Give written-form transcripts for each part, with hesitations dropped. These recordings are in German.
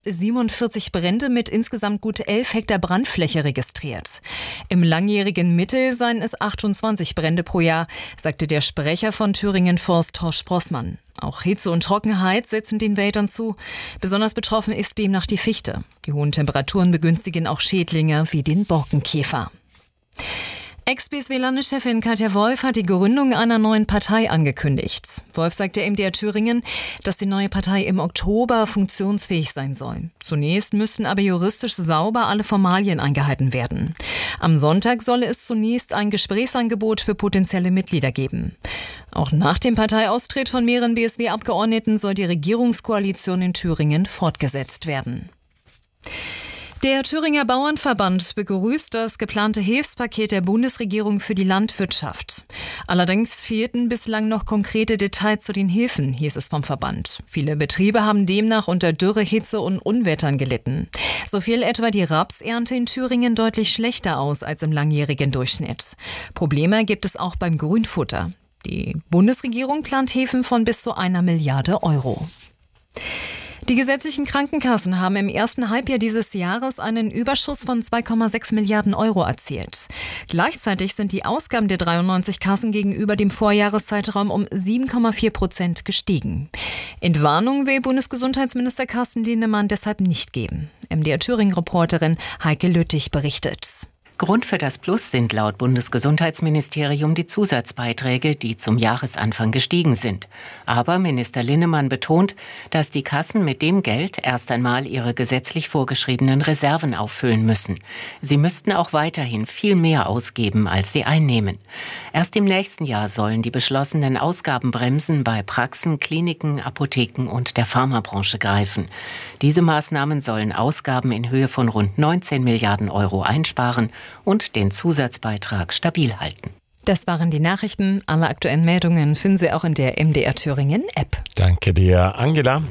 47 Brände mit insgesamt gut 11 Hektar Brandfläche registriert. Im langjährigen Mittel seien es 28 Brände pro Jahr, sagte der Sprecher von Thüringen Forst Horst Sprossmann. Auch Hitze und Trockenheit setzen den Wäldern zu. Besonders betroffen ist demnach die Fichte. Die hohen Temperaturen begünstigen auch Schädlinge wie den Borkenkäfer. Ex-BSW-Landeschefin Katja Wolf hat die Gründung einer neuen Partei angekündigt. Wolf sagte im MDR Thüringen, dass die neue Partei im Oktober funktionsfähig sein soll. Zunächst müssten aber juristisch sauber alle Formalien eingehalten werden. Am Sonntag solle es zunächst ein Gesprächsangebot für potenzielle Mitglieder geben. Auch nach dem Parteiaustritt von mehreren BSW-Abgeordneten soll die Regierungskoalition in Thüringen fortgesetzt werden. Der Thüringer Bauernverband begrüßt das geplante Hilfspaket der Bundesregierung für die Landwirtschaft. Allerdings fehlten bislang noch konkrete Details zu den Hilfen, hieß es vom Verband. Viele Betriebe haben demnach unter Dürre, Hitze und Unwettern gelitten. So fiel etwa die Rapsernte in Thüringen deutlich schlechter aus als im langjährigen Durchschnitt. Probleme gibt es auch beim Grünfutter. Die Bundesregierung plant Hilfen von bis zu 1 Milliarde Euro. Die gesetzlichen Krankenkassen haben im ersten Halbjahr dieses Jahres einen Überschuss von 2,6 Milliarden Euro erzielt. Gleichzeitig sind die Ausgaben der 93 Kassen gegenüber dem Vorjahreszeitraum um 7,4% gestiegen. Entwarnung will Bundesgesundheitsminister Carsten Linnemann deshalb nicht geben. MDR Thüringen-Reporterin Heike Lüttich berichtet. Grund für das Plus sind laut Bundesgesundheitsministerium die Zusatzbeiträge, die zum Jahresanfang gestiegen sind. Aber Minister Linnemann betont, dass die Kassen mit dem Geld erst einmal ihre gesetzlich vorgeschriebenen Reserven auffüllen müssen. Sie müssten auch weiterhin viel mehr ausgeben, als sie einnehmen. Erst im nächsten Jahr sollen die beschlossenen Ausgabenbremsen bei Praxen, Kliniken, Apotheken und der Pharmabranche greifen. Diese Maßnahmen sollen Ausgaben in Höhe von rund 19 Milliarden Euro einsparen und den Zusatzbeitrag stabil halten. Das waren die Nachrichten. Alle aktuellen Meldungen finden Sie auch in der MDR Thüringen App. Danke dir, Angela.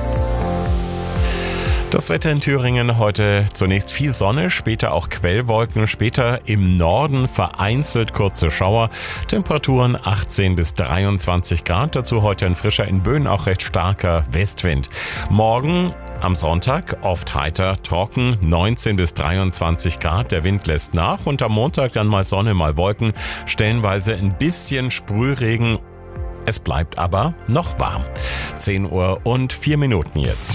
Das Wetter in Thüringen heute zunächst viel Sonne, später auch Quellwolken, später im Norden vereinzelt kurze Schauer. Temperaturen 18 bis 23 Grad, dazu heute ein frischer, in Böen auch recht starker Westwind. Morgen am Sonntag oft heiter, trocken, 19 bis 23 Grad, der Wind lässt nach und am Montag dann mal Sonne, mal Wolken, stellenweise ein bisschen Sprühregen. Es bleibt aber noch warm. 10 Uhr und 4 Minuten jetzt.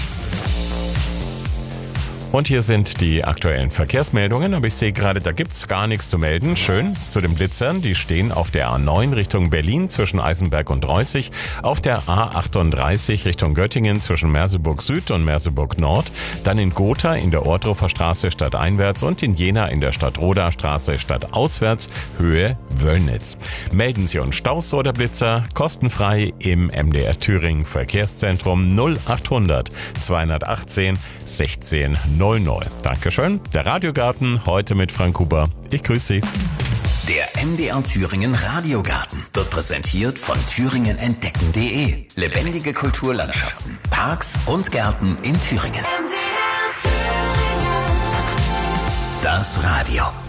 Und hier sind die aktuellen Verkehrsmeldungen, aber ich sehe gerade, da gibt's gar nichts zu melden. Schön zu den Blitzern, die stehen auf der A9 Richtung Berlin zwischen Eisenberg und Reußig, auf der A38 Richtung Göttingen zwischen Merseburg Süd und Merseburg Nord, dann in Gotha in der Ohrdruffer Straße stadteinwärts und in Jena in der Stadtroda Straße stadtauswärts, Höhe Wöllnitz. Melden Sie uns Staus oder Blitzer kostenfrei im MDR Thüringen Verkehrszentrum 0800 218 16 00. Dankeschön. Der Radiogarten heute mit Frank Huber. Ich grüße Sie. Der MDR Thüringen Radiogarten wird präsentiert von thüringenentdecken.de. Lebendige Kulturlandschaften, Parks und Gärten in Thüringen. Das Radio.